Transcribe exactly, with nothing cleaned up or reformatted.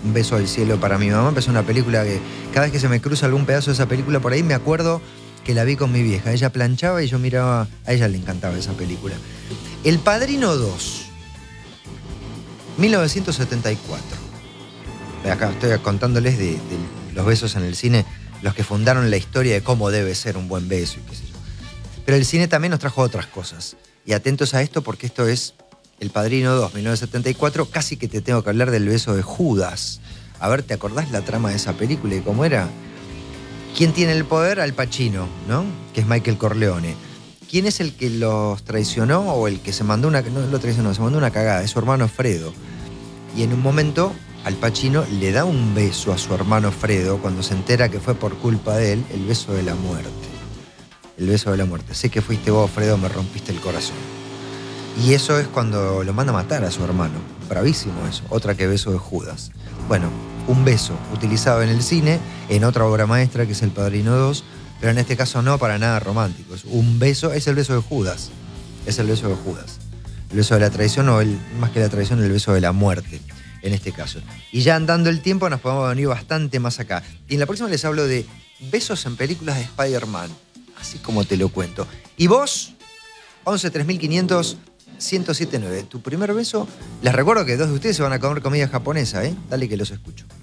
Un beso al cielo para mi mamá. Es una película que cada vez que se me cruza algún pedazo de esa película por ahí me acuerdo que la vi con mi vieja. Ella planchaba y yo miraba. A ella le encantaba esa película. El Padrino dos, mil novecientos setenta y cuatro. Acá estoy contándoles de, de los besos en el cine, los que fundaron la historia de cómo debe ser un buen beso y qué sé yo. Pero el cine también nos trajo otras cosas. Y atentos a esto porque esto es El Padrino dos, mil novecientos setenta y cuatro. Casi que te tengo que hablar del beso de Judas. A ver, ¿te acordás la trama de esa película y cómo era? ¿Quién tiene el poder? Al Pacino, ¿no? Que es Michael Corleone. ¿Quién es el que los traicionó o el que se mandó una... No lo traicionó, se mandó una cagada. Es su hermano Fredo. Y en un momento Al Pacino le da un beso a su hermano Fredo cuando se entera que fue por culpa de él, el beso de la muerte. El beso de la muerte. Sé que fuiste vos, Fredo, me rompiste el corazón. Y eso es cuando lo manda a matar a su hermano. Bravísimo eso. Otra que beso de Judas. Bueno, un beso utilizado en el cine, en otra obra maestra que es El Padrino dos, pero en este caso no para nada romántico. Es un beso, es el beso de Judas. Es el beso de Judas. El beso de la traición o el, más que la traición, el beso de la muerte, en este caso. Y ya andando el tiempo nos podemos venir bastante más acá. Y en la próxima les hablo de besos en películas de Spider-Man. Así como te lo cuento. Y vos, once tres mil quinientos, ciento siete nueve. Tu primer beso. Les recuerdo que dos de ustedes se van a comer comida japonesa, ¿eh? Dale que los escucho.